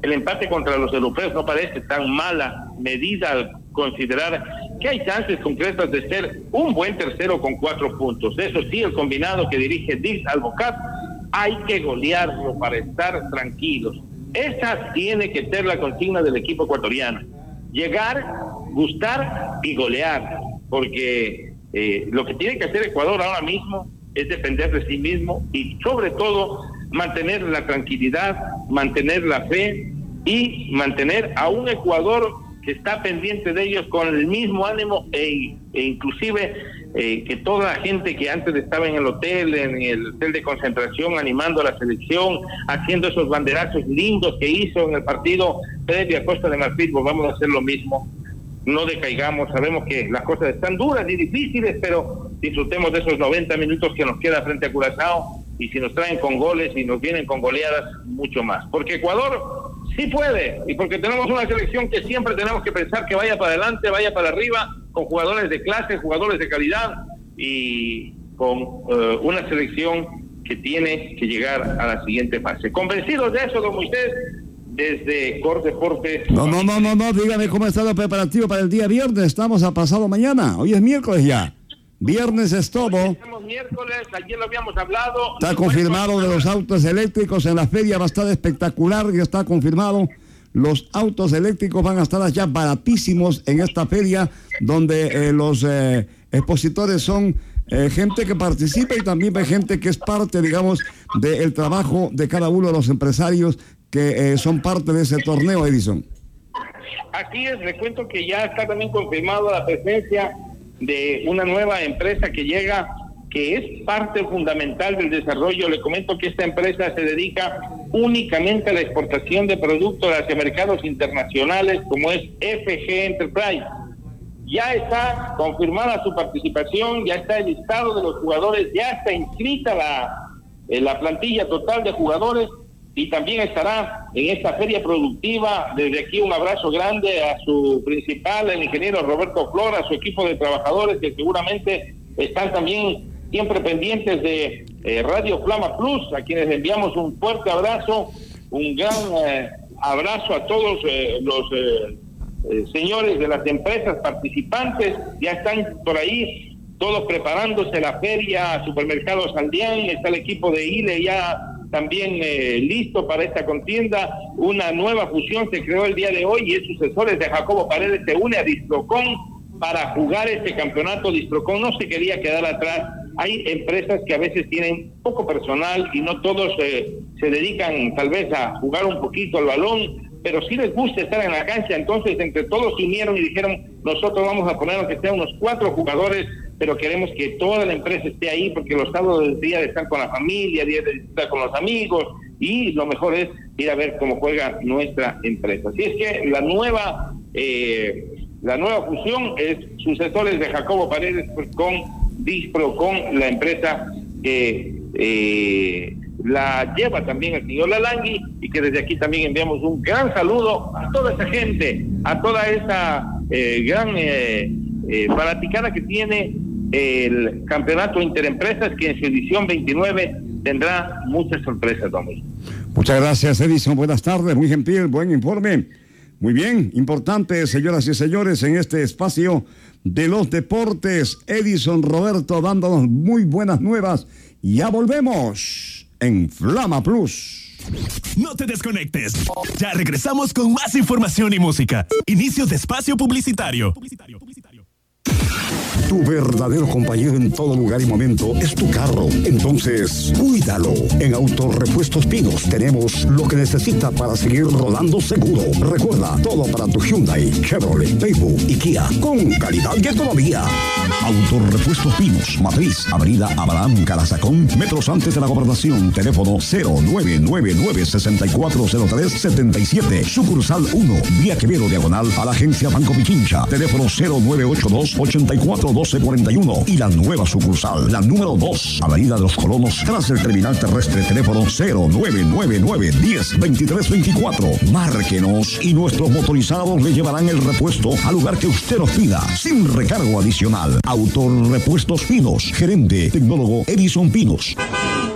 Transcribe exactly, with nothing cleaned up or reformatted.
el empate contra los europeos no parece tan mala medida al considerar que hay chances concretas de ser un buen tercero con cuatro puntos. Eso sí, el combinado que dirige Dix Albocat hay que golearlo para estar tranquilos. Esa tiene que ser la consigna del equipo ecuatoriano. Llegar, gustar y golear, porque eh, lo que tiene que hacer Ecuador ahora mismo es depender de sí mismo y sobre todo mantener la tranquilidad, mantener la fe y mantener a un Ecuador que está pendiente de ellos con el mismo ánimo e, e inclusive eh, que toda la gente que antes estaba en el hotel, en el hotel de concentración animando a la selección, haciendo esos banderazos lindos que hizo en el partido previo a Costa de Marfil, pues vamos a hacer lo mismo. No decaigamos, sabemos que las cosas están duras y difíciles, pero disfrutemos de esos noventa minutos que nos queda frente a Curazao, y si nos traen con goles y nos vienen con goleadas, mucho más. Porque Ecuador sí puede, y porque tenemos una selección que siempre tenemos que pensar que vaya para adelante, vaya para arriba, con jugadores de clase, jugadores de calidad, y con uh, una selección que tiene que llegar a la siguiente fase. Convencidos de eso, don Moisés, desde Cor Deportes. No, no, no, no, no, dígame cómo está el preparativo para el día viernes. Estamos a pasado mañana, hoy es miércoles ya. Viernes es todo. Hoy estamos miércoles, ayer lo habíamos hablado. Está confirmado de los autos eléctricos en la feria, va a estar espectacular, ya está confirmado. Los autos eléctricos van a estar allá baratísimos en esta feria, donde eh, los eh, expositores son eh, gente que participa y también hay gente que es parte, digamos, del trabajo de cada uno de los empresarios que eh, son parte de ese torneo, Edison. Así es, le cuento que ya está también confirmada la presencia de una nueva empresa que llega, que es parte fundamental del desarrollo. Le comento que esta empresa se dedica únicamente a la exportación de productos hacia mercados internacionales, como es F G Enterprise. Ya está confirmada su participación, ya está el listado de los jugadores, ya está inscrita la, eh, la plantilla total de jugadores, y también estará en esta feria productiva. Desde aquí un abrazo grande a su principal, el ingeniero Roberto Flora, a su equipo de trabajadores que seguramente están también siempre pendientes de eh, Radio Flama Plus, a quienes enviamos un fuerte abrazo, un gran eh, abrazo a todos eh, los eh, eh, señores de las empresas participantes. Ya están por ahí todos preparándose la feria. Supermercados Aldeán, está el equipo de I L E ya también eh, listo para esta contienda. Una nueva fusión se creó el día de hoy y es sucesores de Jacobo Paredes se une a Distrocon para jugar este campeonato. Distrocon no se quería quedar atrás. Hay empresas que a veces tienen poco personal y no todos eh, se dedican tal vez a jugar un poquito al balón, pero sí les gusta estar en la cancha. Entonces entre todos se unieron y dijeron, nosotros vamos a poner aunque sea unos cuatro jugadores, pero queremos que toda la empresa esté ahí, porque los sábados es día de estar con la familia, día de estar con los amigos, y lo mejor es ir a ver cómo juega nuestra empresa. Así es que la nueva eh, la nueva fusión es sucesores de Jacobo Paredes con Dispro, con la empresa que eh, la lleva también el señor Lalangui, y que desde aquí también enviamos un gran saludo a toda esa gente, a toda esa eh, gran eh, eh, fanaticada que tiene el campeonato Interempresas, que en su edición veintinueve tendrá muchas sorpresas, Tomás. Muchas gracias, Edison. Buenas tardes, muy gentil, buen informe. Muy bien, importante, señoras y señores, en este espacio de los deportes, Edison Roberto dándonos muy buenas nuevas. Ya volvemos en Flama Plus. No te desconectes. Ya regresamos con más información y música. Inicio de espacio publicitario. Publicitario, publicitario. Tu verdadero compañero en todo lugar y momento es tu carro. Entonces, cuídalo. En Autorepuestos Pinos tenemos lo que necesita para seguir rodando seguro. Recuerda, todo para tu Hyundai, Chevrolet, Daewoo y Kia, con calidad y economía. Autorepuestos Pinos, Matriz, Avenida Abraham Calazacón, metros antes de la Gobernación. Teléfono cero nueve nueve nueve, seis cuatro cero tres, siete siete. Sucursal uno, Vía Quevedo Diagonal a la Agencia Banco Pichincha. Teléfono cero nueve ocho dos, ocho cuatro, doce cuarenta y uno. Y la nueva sucursal, la número dos, Avenida de los Colonos, tras el terminal terrestre. Teléfono cero nueve nueve nueve, diez, veintitrés veinticuatro. Márquenos y nuestros motorizados le llevarán el repuesto al lugar que usted nos pida, sin recargo adicional. Autorepuestos Pinos, gerente tecnólogo Edison Pinos.